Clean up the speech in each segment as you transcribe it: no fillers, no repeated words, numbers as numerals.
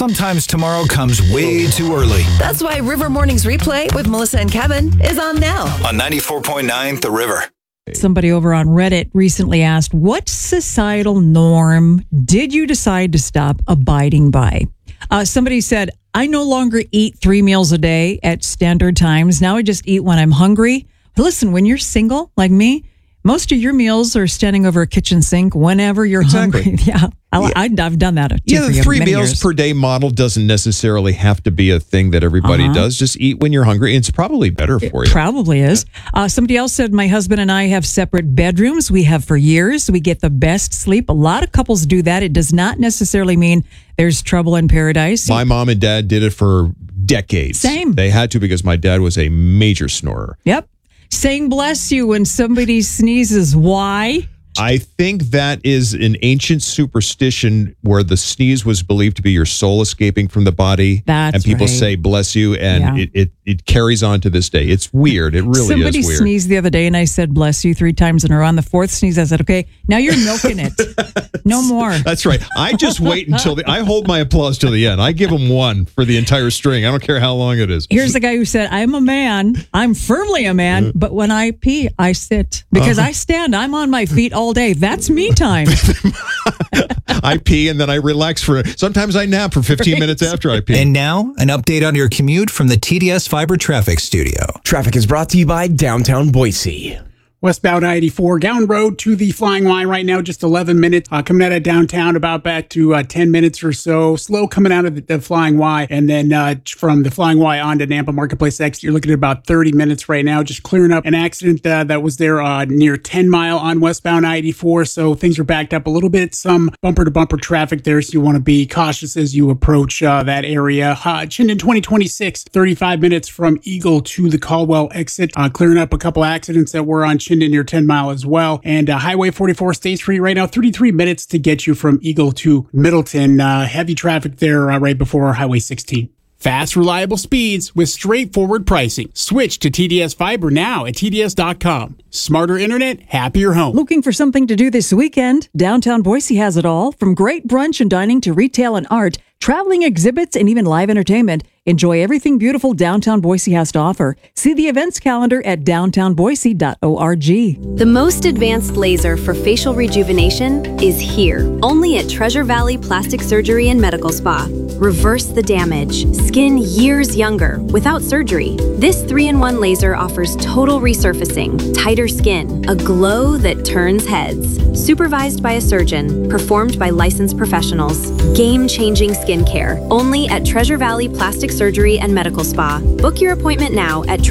Sometimes tomorrow comes way too early. That's why River Mornings Replay with Melissa and Kevin is on now. On 94.9 The River. Somebody over on Reddit recently asked, what societal norm did you decide to stop abiding by? Somebody said, I no longer eat 3 meals a day at standard times. Now I just eat when I'm hungry. Listen, when you're single like me, most of your meals are standing over a kitchen sink whenever you're hungry. Yeah. I've done that. The 3 meals per day model doesn't necessarily have to be a thing that everybody does. Just eat when you're hungry. It's probably better for you. It probably is. Somebody else said, my husband and I have separate bedrooms. We have for years. We get the best sleep. A lot of couples do that. It does not necessarily mean there's trouble in paradise. My mom and dad did it for decades. Same. They had to because my dad was a major snorer. Yep. Saying bless you when somebody sneezes. Why? I think that is an ancient superstition where the sneeze was believed to be your soul escaping from the body. And people say bless you, and it carries on to this day. It's weird. It really Somebody is weird. Sneezed the other day, and I said bless you 3 times in a row. On the 4th sneeze, I said, okay, now you're milking it. No more. That's right. I just wait until I hold my applause till the end. I give them 1 for the entire string. I don't care how long it is. Here's the guy who said, I'm a man. I'm firmly a man, but when I pee, I sit. Because I stand. I'm on my feet all day. That's me time. I pee and then I relax sometimes I nap for 15 minutes after I pee. And now, an update on your commute from the TDS Fiber Traffic Studio. Traffic is brought to you by Downtown Boise. Westbound I-84, Gown Road to the Flying Y right now, just 11 minutes. Coming out of downtown, about back to 10 minutes or so. Slow coming out of the Flying Y. And then from the Flying Y on to Nampa Marketplace X, you're looking at about 30 minutes right now. Just clearing up an accident that was there near 10 Mile on westbound I-84. So things are backed up a little bit. Some bumper-to-bumper traffic there, so you want to be cautious as you approach that area. Chinden 2026, 35 minutes from Eagle to the Caldwell exit. Clearing up a couple accidents that were on Chinden near 10 Mile as well. And Highway 44 State Street right now, 33 minutes to get you from Eagle to Middleton. Heavy traffic there right before Highway 16. Fast, reliable speeds with straightforward pricing. Switch to TDS Fiber now at TDS.com. Smarter internet, happier home. Looking for something to do this weekend? Downtown Boise has it all. From great brunch and dining to retail and art, traveling exhibits, and even live entertainment. Enjoy everything beautiful Downtown Boise has to offer. See the events calendar at downtownboise.org. The most advanced laser for facial rejuvenation is here, only at Treasure Valley Plastic Surgery and Medical Spa. Reverse the damage. Skin years younger without surgery. This 3-in-1 laser offers total resurfacing, tighter skin, a glow that turns heads. Supervised by a surgeon, performed by licensed professionals. Game-changing skincare, only at Treasure Valley Plastic Surgery and Medical Spa. Book your appointment now at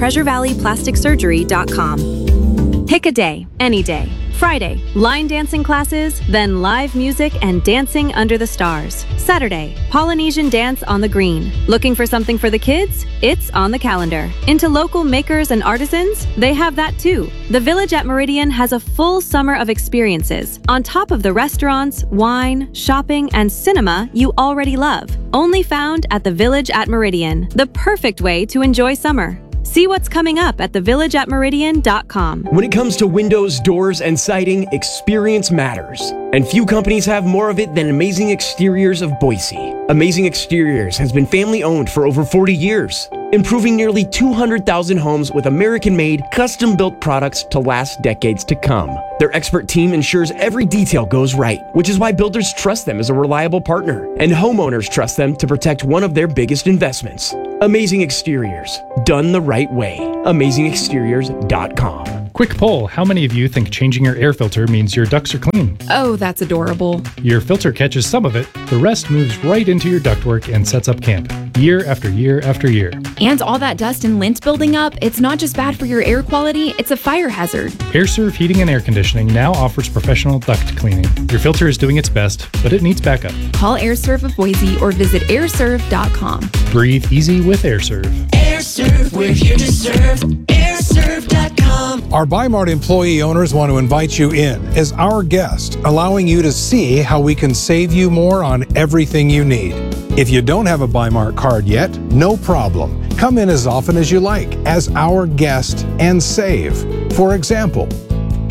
TreasureValleyPlasticSurgery.com. Pick a day, any day. Friday, line dancing classes, then live music and dancing under the stars. Saturday, Polynesian dance on the green. Looking for something for the kids? It's on the calendar. Into local makers and artisans? They have that too. The Village at Meridian has a full summer of experiences, on top of the restaurants, wine, shopping, and cinema you already love. Only found at the Village at Meridian, the perfect way to enjoy summer. See what's coming up at thevillageatmeridian.com. When it comes to windows, doors, and siding, experience matters. And few companies have more of it than Amazing Exteriors of Boise. Amazing Exteriors has been family-owned for over 40 years, improving nearly 200,000 homes with American-made, custom-built products to last decades to come. Their expert team ensures every detail goes right, which is why builders trust them as a reliable partner, and homeowners trust them to protect one of their biggest investments. Amazing Exteriors, done the right way. AmazingExteriors.com. Quick poll, how many of you think changing your air filter means your ducts are clean? Oh, that's adorable. Your filter catches some of it, the rest moves right into your ductwork and sets up camp, year after year after year. And all that dust and lint building up, it's not just bad for your air quality, it's a fire hazard. AirServe Heating and Air Conditioning now offers professional duct cleaning. Your filter is doing its best, but it needs backup. Call AirServe of Boise or visit airserve.com. Breathe easy with AirServe. AirServe, we're here to serve. AirServe.com. Our Bi-Mart employee owners want to invite you in as our guest, allowing you to see how we can save you more on everything you need. If you don't have a Bi-Mart card yet, no problem. Come in as often as you like as our guest and save. For example,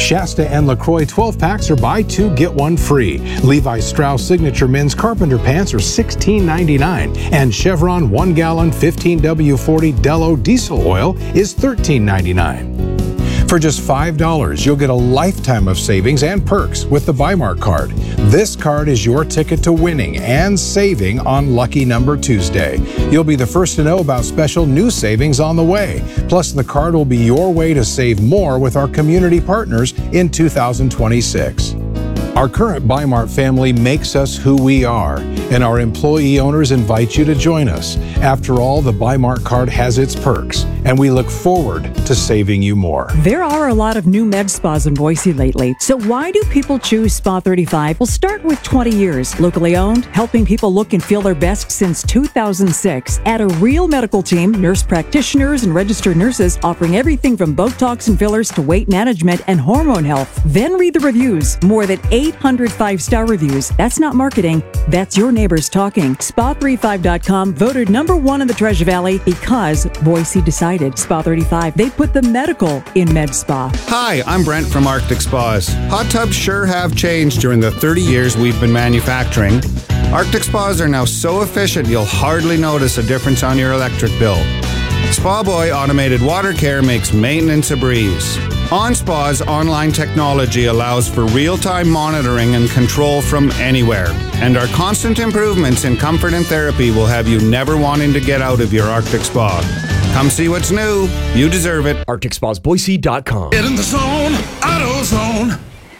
Shasta and LaCroix 12-packs are buy two, get one free. Levi Strauss Signature Men's Carpenter Pants are $16.99. And Chevron 1-gallon 15W40 Delo diesel oil is $13.99. For just $5, you'll get a lifetime of savings and perks with the Buymark card. This card is your ticket to winning and saving on Lucky Number Tuesday. You'll be the first to know about special new savings on the way. Plus, the card will be your way to save more with our community partners in 2026. Our current Buymark family makes us who we are, and our employee owners invite you to join us. After all, the Buymark card has its perks, and we look forward to saving you more. There are a lot of new med spas in Boise lately, so why do people choose Spa 35? We'll start with 20 years. Locally owned, helping people look and feel their best since 2006. Add a real medical team, nurse practitioners, and registered nurses offering everything from Botox and fillers to weight management and hormone health. Then read the reviews. More than 800 5-star reviews. That's not marketing. That's your neighbors talking. Spa35.com voted #1 in the Treasure Valley because Boise decided. Spa 35, they put the medical in med spa. Hi, I'm Brent from Arctic Spas. Hot tubs sure have changed during the 30 years we've been manufacturing. Arctic Spas are now so efficient you'll hardly notice a difference on your electric bill. Spa Boy Automated Water Care makes maintenance a breeze. OnSpa's online technology allows for real-time monitoring and control from anywhere. And our constant improvements in comfort and therapy will have you never wanting to get out of your Arctic Spa. Come see what's new. You deserve it. ArcticSpasBoise.com. Get in the zone, AutoZone.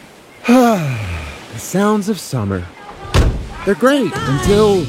The sounds of summer. They're great until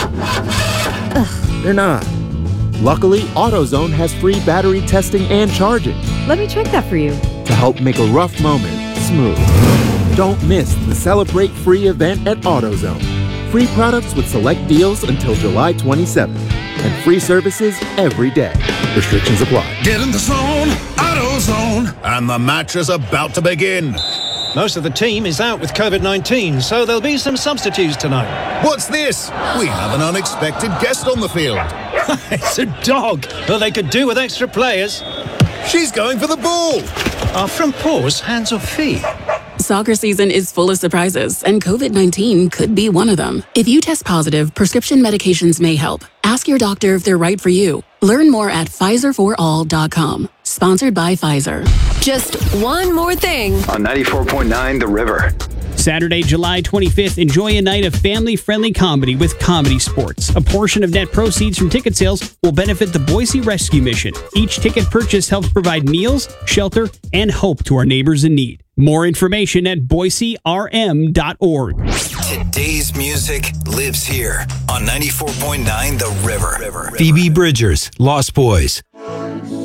they're not. Luckily, AutoZone has free battery testing and charging. Let me check that for you. To help make a rough moment smooth. Don't miss the Celebrate Free event at AutoZone. Free products with select deals until July 27th. And free services every day. Restrictions apply. Get in the zone, AutoZone. And the match is about to begin. Most of the team is out with COVID-19, so there'll be some substitutes tonight. What's this? We have an unexpected guest on the field. It's a dog. Well, they could do with extra players. She's going for the ball. Are front paws hands or feet? Soccer season is full of surprises, and COVID-19 could be one of them. If you test positive, prescription medications may help. Ask your doctor if they're right for you. Learn more at PfizerForAll.com. Sponsored by Pfizer. Just one more thing. On 94.9 The River. Saturday, July 25th, enjoy a night of family-friendly comedy with Comedy Sports. A portion of net proceeds from ticket sales will benefit the Boise Rescue Mission. Each ticket purchase helps provide meals, shelter, and hope to our neighbors in need. More information at boiserm.org. Today's music lives here on 94.9 The River. Phoebe Bridgers, Lost Boys.